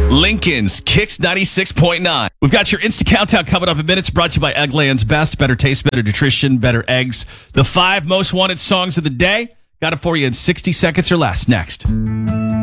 Lincoln's Kicks 96.9. We've got your Insta Countdown coming up in minutes, brought to you by Eggland's Best. Better taste, better nutrition, better eggs. The 5 most wanted songs of the day. Got it for you in 60 seconds or less. Next.